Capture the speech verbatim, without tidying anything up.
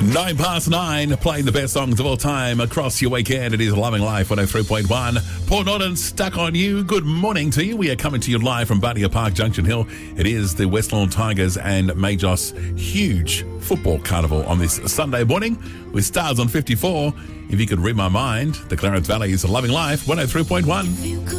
Nine past nine, playing the best songs of all time across your weekend. It is Loving Life one oh three point one. Port Norton, Stuck on You. Good morning to you. We are coming to you live from Budia Park, Junction Hill. It is the West Lawn Tigers and Majos huge football carnival on this Sunday morning with Stars on fifty-four. If you could read my mind, the Clarence Valley's Loving Life one oh three point one.